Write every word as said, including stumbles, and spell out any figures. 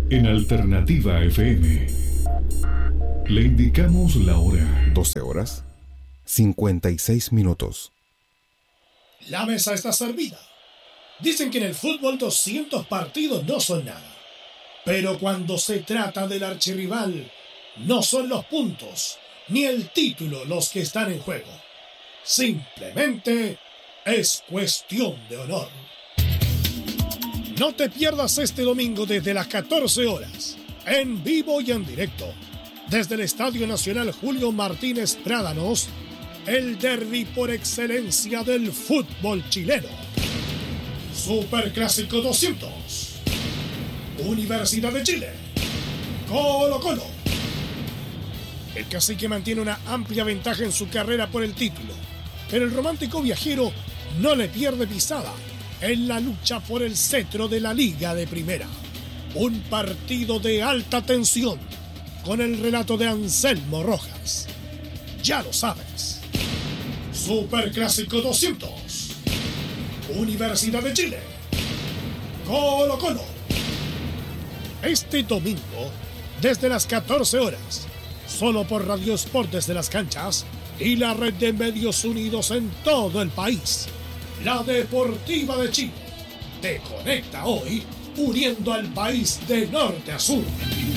En Alternativa F M le indicamos la hora. doce horas, cincuenta y seis minutos. La mesa está servida. Dicen que en el fútbol doscientos partidos no son nada. Pero cuando se trata del archirrival, no son los puntos ni el título los que están en juego. Simplemente es cuestión de honor. No te pierdas este domingo desde las catorce horas, en vivo y en directo, desde el Estadio Nacional Julio Martínez Prádanos, el derbi por excelencia del fútbol chileno. Superclásico doscientos. Universidad de Chile. Colo Colo. El cacique mantiene una amplia ventaja en su carrera por el título, pero el romántico viajero no le pierde pisada en la lucha por el cetro de la Liga de Primera. Un partido de alta tensión con el relato de Anselmo Rojas. Ya lo sabes. Superclásico doscientos. Universidad de Chile. Colo Colo. Este domingo, desde las catorce horas, solo por Radio Sport desde las canchas y la red de medios unidos en todo el país. La Deportiva de Chile te conecta hoy, uniendo al país de norte a sur.